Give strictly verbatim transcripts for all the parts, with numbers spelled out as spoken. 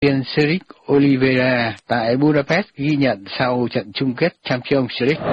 Viên Cedric Oliveira tại Budapest ghi nhận sau trận chung kết Champions League.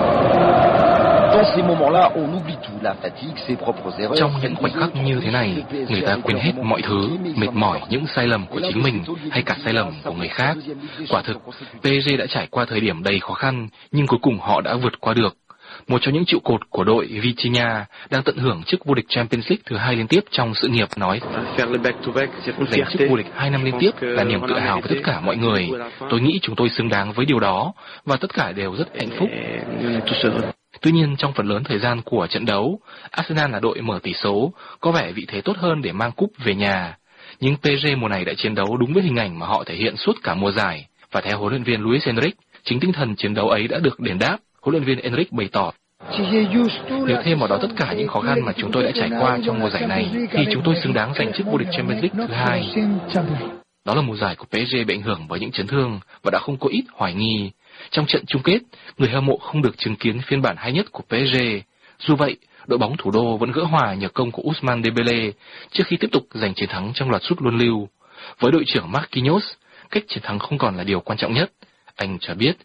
Trong những khoảnh khắc như thế này, người ta quên hết mọi thứ, mệt mỏi những sai lầm của chính mình hay cả sai lầm của người khác. Quả thực, pê ét giê đã trải qua thời điểm đầy khó khăn, nhưng cuối cùng họ đã vượt qua được. Một trong những trụ cột của đội Vitinha đang tận hưởng chức vô địch Champions League thứ hai liên tiếp trong sự nghiệp nói: giành chức vô địch hai năm liên tiếp là niềm tự hào với tất cả mọi người. Tôi nghĩ chúng tôi xứng đáng với điều đó và tất cả đều rất hạnh phúc. Tuy nhiên, trong phần lớn thời gian của trận đấu, Arsenal là đội mở tỷ số, có vẻ vị thế tốt hơn để mang cúp về nhà. Nhưng pê ét giê mùa này đã chiến đấu đúng với hình ảnh mà họ thể hiện suốt cả mùa giải. Và theo huấn luyện viên Luis Enrique, chính tinh thần chiến đấu ấy đã được đền đáp. Huấn luyện viên Enrique bày tỏ: nếu thêm vào đó tất cả những khó khăn mà chúng tôi đã trải qua trong mùa giải này, thì chúng tôi xứng đáng giành chức vô địch Champions League thứ hai. Đó là mùa giải của pê ét giê bị ảnh hưởng bởi những chấn thương và đã không có ít hoài nghi. Trong trận chung kết, người hâm mộ không được chứng kiến phiên bản hay nhất của pê ét giê. Dù vậy, đội bóng thủ đô vẫn gỡ hòa nhờ công của Ousmane Dembélé trước khi tiếp tục giành chiến thắng trong loạt sút luân lưu. Với đội trưởng Marquinhos, cách chiến thắng không còn là điều quan trọng nhất. Anh cho biết: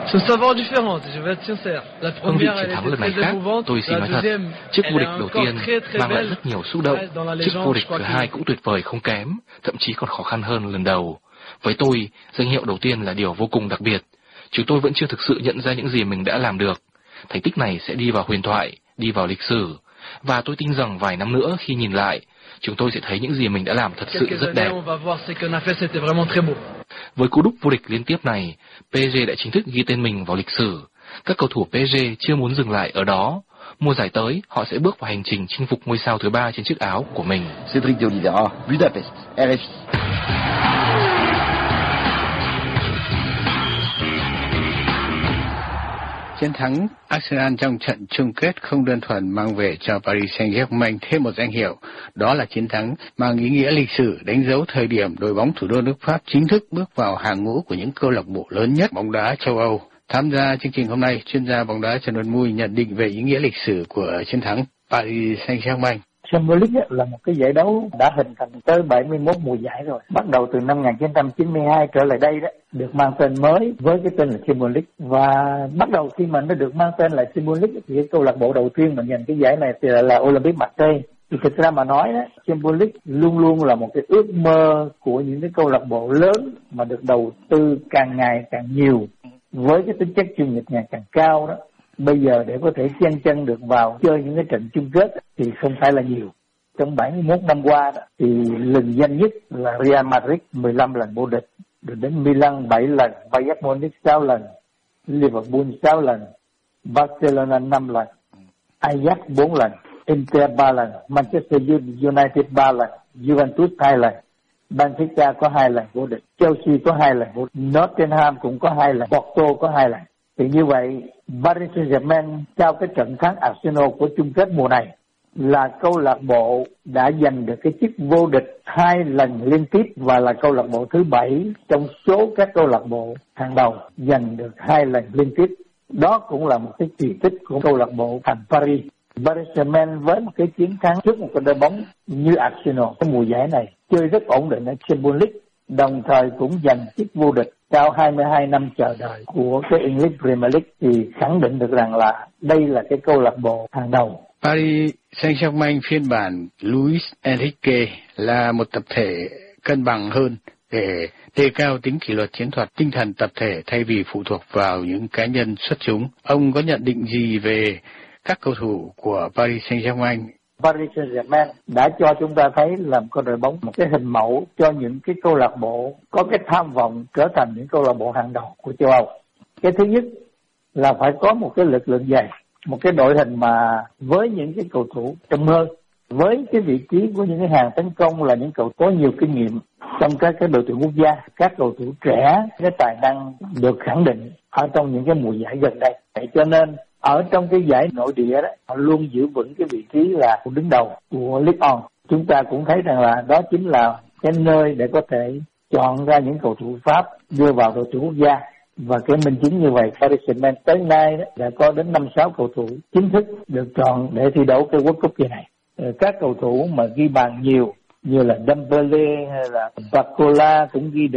hương vị chiến thắng lần này khác, tôi xin nói thật. Chức vô địch đầu tiên mang lại rất nhiều xúc động, chức vô địch thứ hai cũng tuyệt vời không kém, thậm chí còn khó khăn hơn lần đầu. Với tôi, danh hiệu đầu tiên là điều vô cùng đặc biệt. Chúng tôi vẫn chưa thực sự nhận ra những gì mình đã làm được. Thành tích này sẽ đi vào huyền thoại, đi vào lịch sử. Và tôi tin rằng vài năm nữa khi nhìn lại, chúng tôi sẽ thấy những gì mình đã làm thật sự rất đẹp. Với cú đúp vô địch liên tiếp này, pê ét giê đã chính thức ghi tên mình vào lịch sử. Các cầu thủ pê ét giê chưa muốn dừng lại ở đó. Mùa giải tới, họ sẽ bước vào hành trình chinh phục ngôi sao thứ ba trên chiếc áo của mình. Cedric Oliveira, Budapest, rờ ép i. Chiến thắng Arsenal trong trận chung kết không đơn thuần mang về cho Paris Saint-Germain thêm một danh hiệu, đó là chiến thắng mang ý nghĩa lịch sử đánh dấu thời điểm đội bóng thủ đô nước Pháp chính thức bước vào hàng ngũ của những câu lạc bộ lớn nhất bóng đá châu Âu. Tham gia chương trình hôm nay, chuyên gia bóng đá Trần Văn Mui nhận định về ý nghĩa lịch sử của chiến thắng Paris Saint-Germain. Champions League là một cái giải đấu đã hình thành tới bảy mươi mốt mùa giải rồi. Bắt đầu từ năm một nghìn chín trăm chín mươi hai trở lại đây đó, được mang tên mới với cái tên là Champions League. Và bắt đầu khi mà nó được mang tên là Champions League thì cái câu lạc bộ đầu tiên mà giành cái giải này thì là, là Olympic Marseille. Thì thực ra mà nói đó, Champions League luôn luôn là một cái ước mơ của những cái câu lạc bộ lớn mà được đầu tư càng ngày càng nhiều với cái tính chất chuyên nghiệp ngày càng cao đó. Bây giờ để có thể chen chân được vào chơi những cái trận chung kết thì không phải là nhiều. Trong bảy mươi mốt năm qua đó, thì lừng danh nhất là Real Madrid mười lăm lần vô địch, được đến Milan bảy lần, Bayern Munich sáu lần, Liverpool sáu lần, Barcelona năm lần, Ajax bốn lần, Inter ba lần, Manchester United ba lần, Juventus hai lần, Benfica có hai lần vô địch, Chelsea có hai lần vô địch, Nottingham cũng có hai lần, Porto có hai lần. Thì như vậy, Paris Saint-Germain sau cái trận thắng Arsenal của chung kết mùa này là câu lạc bộ đã giành được cái chức vô địch hai lần liên tiếp và là câu lạc bộ thứ bảy trong số các câu lạc bộ hàng đầu giành được hai lần liên tiếp. Đó cũng là một cái kỳ tích của câu lạc bộ thành Paris. Paris Saint-Germain với một cái chiến thắng trước một cái đội bóng như Arsenal cái mùa giải này chơi rất ổn định ở Champions League, đồng thời cũng giành chức vô địch sau hai mươi hai năm chờ đợi của cái English Premier League thì khẳng định được rằng là đây là cái câu lạc bộ hàng đầu. Paris Saint-Germain phiên bản Luis Enrique là một tập thể cân bằng hơn để đề cao tính kỷ luật chiến thuật, tinh thần tập thể thay vì phụ thuộc vào những cá nhân xuất chúng. Ông có nhận định gì về các cầu thủ của Paris Saint-Germain? Paris Saint-Germain đã cho chúng ta thấy là một đội bóng, một cái hình mẫu cho những cái câu lạc bộ có cái tham vọng trở thành những câu lạc bộ hàng đầu của châu Âu. Cái thứ nhất là phải có một cái lực lượng dày, một cái đội hình mà với những cái cầu thủ trong mơ, với cái vị trí của những cái hàng tấn công là những cầu có nhiều kinh nghiệm trong các cái đội tuyển quốc gia, các cầu thủ trẻ, cái tài năng được khẳng định ở trong những cái mùa giải gần đây. Cho nên ở trong cái giải nội địa đó, họ luôn giữ vững cái vị trí là đứng đầu của Ligue một. Chúng ta cũng thấy rằng là đó chính là cái nơi để có thể chọn ra những cầu thủ Pháp đưa vào đội tuyển quốc gia. Và cái minh chứng như vậy, Paris Saint-Germain tới nay đó, đã có đến năm sáu cầu thủ chính thức được chọn để thi đấu cái World Cup kỳ này. Các cầu thủ mà ghi bàn nhiều như là Dembele hay là Barcola cũng ghi